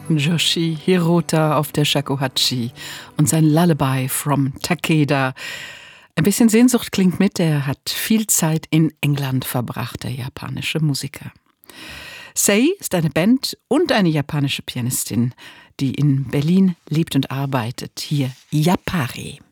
Joshi Hirota auf der Shakuhachi und sein Lullaby from Takeda. Ein bisschen Sehnsucht klingt mit, er hat viel Zeit in England verbracht, der japanische Musiker. Sei ist eine Band und eine japanische Pianistin, die in Berlin lebt und arbeitet. Hier Yapari.